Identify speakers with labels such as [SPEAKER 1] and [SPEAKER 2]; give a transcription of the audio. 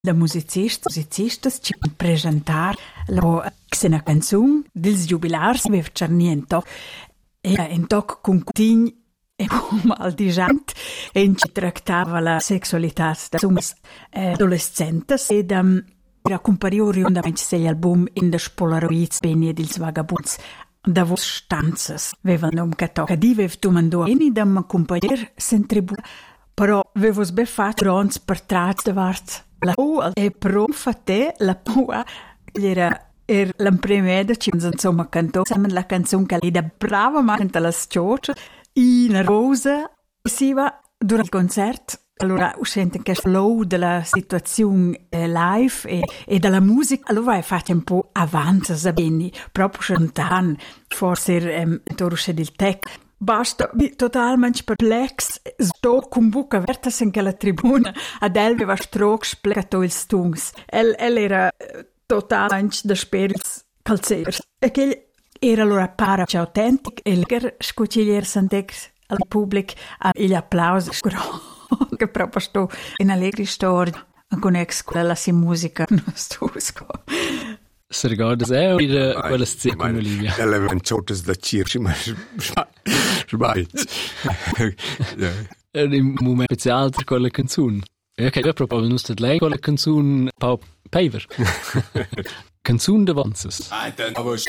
[SPEAKER 1] da musicistas ci presentar la una canzone dels jubilars ve Cerniento e in toc con cutign e mal disant e ci trattava la sessualità da suns adolescentes e era compariu riundamente segli album in the Polaroids bene dils vagabunds da vos stanzas vevano un catocca di vev domando eni da compagner sentribu però vevos beffat rons per trats de vart la e pro fate la pua era l'impremeda ci insomma cantò sammen la canzone che lei da brava ma canta la sciocia in rosa si va durante il concerto. Allora sente che flow della situazione live e della musica allora fate un po' avanti bene proprio spontan forse torusce del tech basta totalmente perplex sto con bocca aperta anche la tribuna ad aveva stroke spiegato il stungs el era totalmente da spirits calzers e che era allora para autentico e il scucciglier santex al pubblico gli applausi che proprio sto in allegri storia con ex quella si musica non sto
[SPEAKER 2] se ricorda se quella scena con Olivia
[SPEAKER 3] le venciotes da circi ma sbait
[SPEAKER 2] un momento speciale per quella canzone e che proprio non sta lei quella canzone Paver canzone de Vances
[SPEAKER 3] aber